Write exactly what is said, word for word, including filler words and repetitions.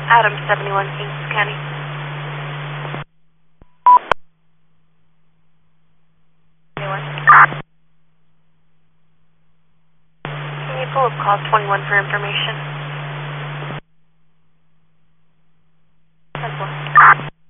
Adam seventy-one, Kingston County. Anyone? Can you pull up call twenty-one for information?